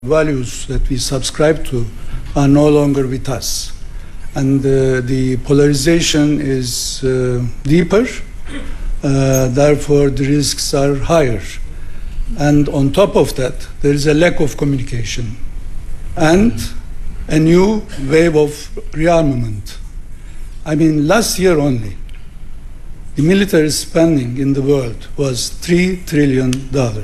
Values that we subscribe to are no longer with us. And the polarization is deeper, therefore the risks are higher. And on top of that, there is a lack of communication and a new wave of rearmament. I mean, last year only, the military spending in the world was $3 trillion.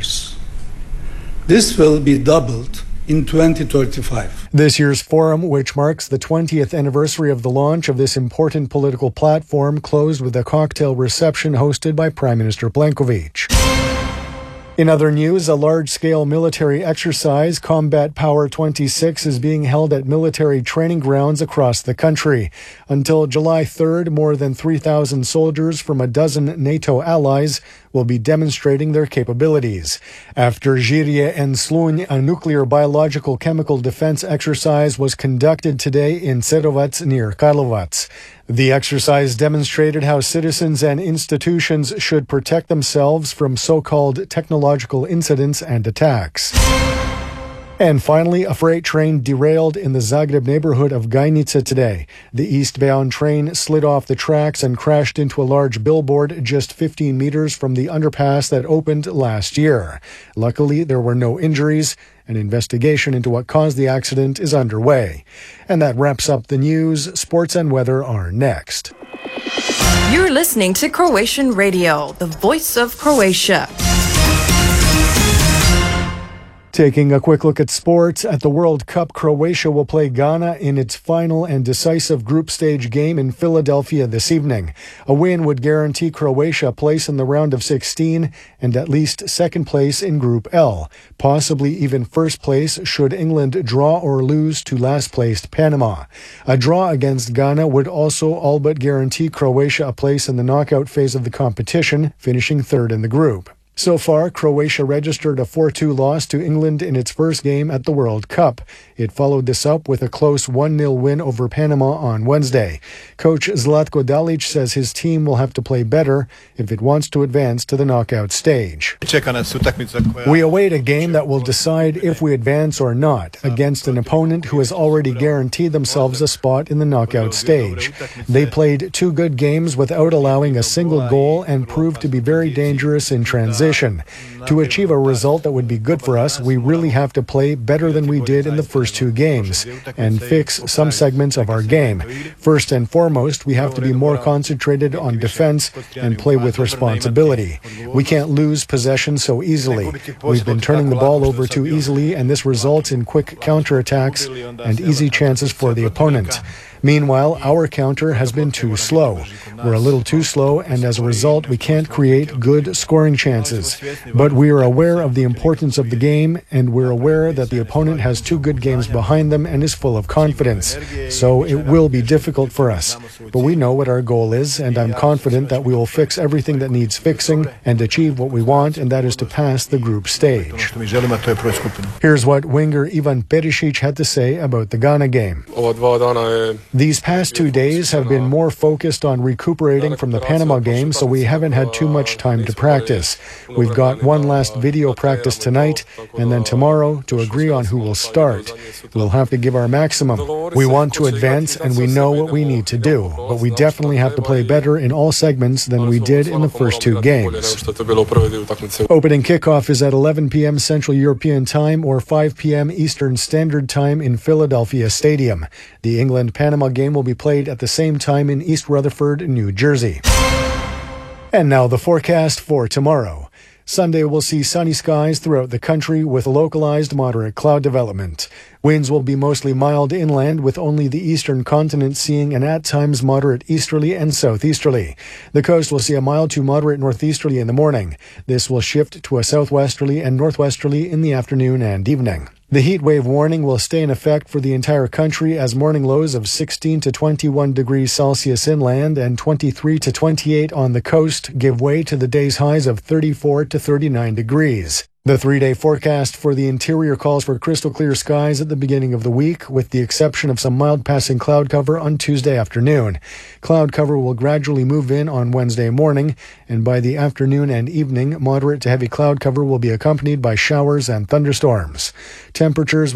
This will be doubled in 2035. This year's forum, which marks the 20th anniversary of the launch of this important political platform, closed with a cocktail reception hosted by Prime Minister Plenković. In other news, a large-scale military exercise, Combat Power 26, is being held at military training grounds across the country. Until July 3rd, more than 3,000 soldiers from a dozen NATO allies will be demonstrating their capabilities. After Zhirje and Slunj, a nuclear biological chemical defense exercise was conducted today in Cerovac near Karlovac. The exercise demonstrated how citizens and institutions should protect themselves from so-called technological incidents and attacks. And finally, a freight train derailed in the Zagreb neighborhood of Gajnica today. The eastbound train slid off the tracks and crashed into a large billboard just 15 meters from the underpass that opened last year. Luckily, there were no injuries. An investigation into what caused the accident is underway. And that wraps up the news. Sports and weather are next. You're listening to Croatian Radio, the voice of Croatia. Taking a quick look at sports, at the World Cup, Croatia will play Ghana in its final and decisive group stage game in Philadelphia this evening. A win would guarantee Croatia a place in the round of 16 and at least second place in Group L, possibly even first place should England draw or lose to last-placed Panama. A draw against Ghana would also all but guarantee Croatia a place in the knockout phase of the competition, finishing third in the group. So far, Croatia registered a 4-2 loss to England in its first game at the World Cup. It followed this up with a close 1-0 win over Panama on Wednesday. Coach Zlatko Dalic says his team will have to play better if it wants to advance to the knockout stage. We await a game that will decide if we advance or not, against an opponent who has already guaranteed themselves a spot in the knockout stage. They played 2 good games without allowing a single goal and proved to be very dangerous in transition. To achieve a result that would be good for us, we really have to play better than we did in the first 2 games and fix some segments of our game. First and foremost, we have to be more concentrated on defense and play with responsibility. We can't lose possession so easily. We've been turning the ball over too easily, and this results in quick counterattacks and easy chances for the opponent. Meanwhile, our counter has been too slow. We're a little too slow, and as a result, we can't create good scoring chances. But we are aware of the importance of the game, and we're aware that the opponent has 2 good games behind them and is full of confidence. So it will be difficult for us. But we know what our goal is, and I'm confident that we will fix everything that needs fixing and achieve what we want, and that is to pass the group stage. Here's what winger Ivan Perisic had to say about the Ghana game. These past 2 days have been more focused on recuperating from the Panama game, so we haven't had too much time to practice. We've got one last video practice tonight, and then tomorrow to agree on who will start. We'll have to give our maximum. We want to advance, and we know what we need to do, but we definitely have to play better in all segments than we did in the first 2 games. Opening kickoff is at 11 p.m. Central European Time or 5 p.m. Eastern Standard Time in Philadelphia Stadium. The England-Panama game will be played at the same time in East Rutherford, New Jersey. And now the forecast for tomorrow. Sunday will see sunny skies throughout the country with localized moderate cloud development. Winds will be mostly mild inland, with only the eastern continent seeing an at times moderate easterly and southeasterly. The coast will see a mild to moderate northeasterly in the morning. This will shift to a southwesterly and northwesterly in the afternoon and evening. The heat wave warning will stay in effect for the entire country as morning lows of 16 to 21 degrees Celsius inland and 23 to 28 on the coast give way to the day's highs of 34 to 39 degrees. The 3-day forecast for the interior calls for crystal clear skies at the beginning of the week, with the exception of some mild passing cloud cover on Tuesday afternoon. Cloud cover will gradually move in on Wednesday morning, and by the afternoon and evening, moderate to heavy cloud cover will be accompanied by showers and thunderstorms. Temperatures